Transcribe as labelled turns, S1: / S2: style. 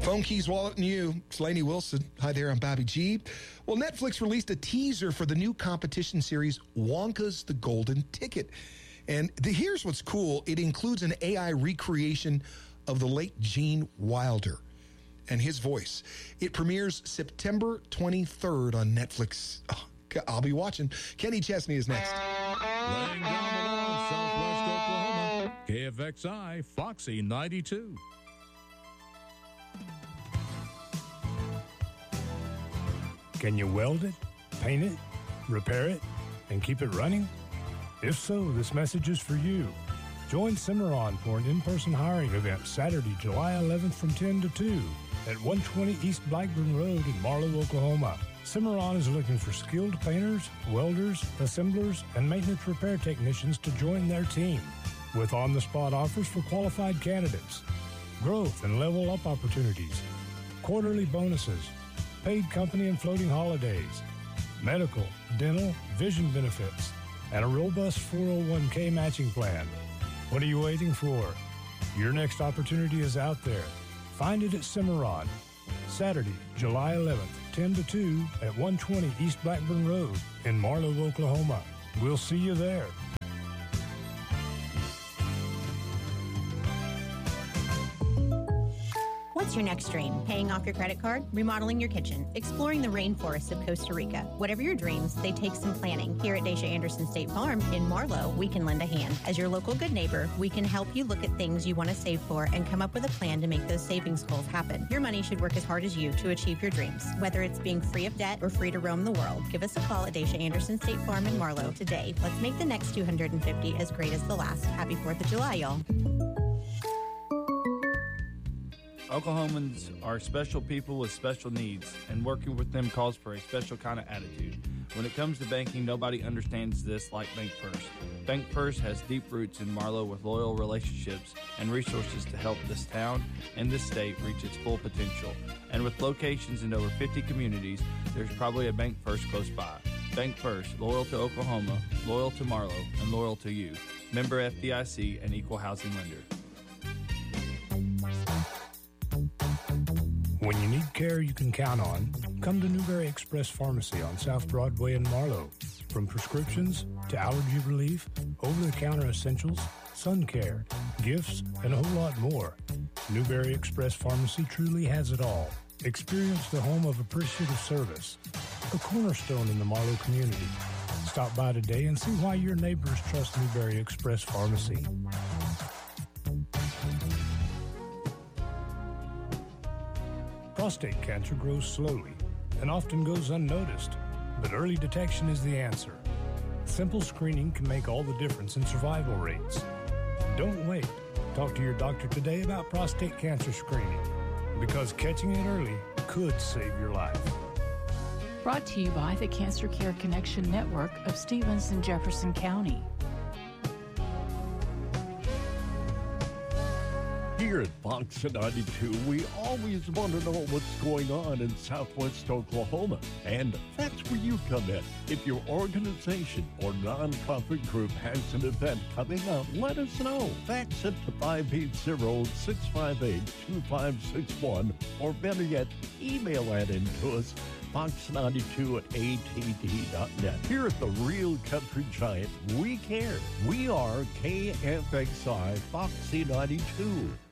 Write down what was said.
S1: Phone keys, wallet, and you. It's Lainey Wilson. Hi there, I'm Bobby G. Well, Netflix released a teaser for the new competition series, Wonka's The Golden Ticket. And here's what's cool. It includes an AI recreation of the late Gene Wilder and his voice. It premieres September 23rd on Netflix. Oh, I'll be watching. Kenny Chesney is next.
S2: Laying down the law, Southwest Oklahoma. KFXI, Foxy 92.
S3: Can you weld it, paint it, repair it, and keep it running? If so, this message is for you. Join Cimarron for an in-person hiring event Saturday, July 11th from 10 to 2 at 120 East Blackburn Road in Marlow, Oklahoma. Cimarron is looking for skilled painters, welders, assemblers, and maintenance repair technicians to join their team, with on-the-spot offers for qualified candidates, growth and level-up opportunities, quarterly bonuses, paid company and floating holidays, medical, dental, vision benefits, and a robust 401k matching plan. What are you waiting for? Your next opportunity is out there. Find it at Cimarron. Saturday, July 11th, 10 to 2 at 120 East Blackburn Road in Marlow, Oklahoma. We'll see you there.
S4: What's your next dream? Paying off your credit card? Remodeling your kitchen? Exploring the rainforests of Costa Rica? Whatever your dreams, they take some planning. Here at Dacia Anderson State Farm in Marlow, we can lend a hand. As your local good neighbor, we can help you look at things you want to save for and come up with a plan to make those savings goals happen. Your money should work as hard as you to achieve your dreams. Whether it's being free of debt or free to roam the world, give us a call at Dacia Anderson State Farm in Marlow today. Let's make the next 250 as great as the last. Happy 4th of July, y'all.
S5: Oklahomans are special people with special needs, and working with them calls for a special kind of attitude. When it comes to banking, nobody understands this like Bank First. Bank First has deep roots in Marlow with loyal relationships and resources to help this town and this state reach its full potential. And with locations in over 50 communities, there's probably a Bank First close by. Bank First, loyal to Oklahoma, loyal to Marlow, and loyal to you. Member FDIC and Equal Housing Lender.
S3: When you need care you can count on, come to Newberry Express Pharmacy on South Broadway in Marlow. From prescriptions to allergy relief, over-the-counter essentials, sun care, gifts, and a whole lot more, Newberry Express Pharmacy truly has it all. Experience the home of appreciative service, a cornerstone in the Marlow community. Stop by today and see why your neighbors trust Newberry Express Pharmacy. Prostate cancer grows slowly and often goes unnoticed, but early detection is the answer. Simple screening can make all the difference in survival rates. Don't wait. Talk to your doctor today about prostate cancer screening, because catching it early could save your life.
S6: Brought to you by the Cancer Care Connection Network of Stevens and Jefferson County.
S7: Here at Fox 92, we always want to know what's going on in Southwest Oklahoma. And that's where you come in. If your organization or nonprofit group has an event coming up, let us know. Fax it to 580-658-2561, or better yet, email that in to us, fox92@att.net. Here at the Real Country Giant, we care. We are KFXI Foxy 92.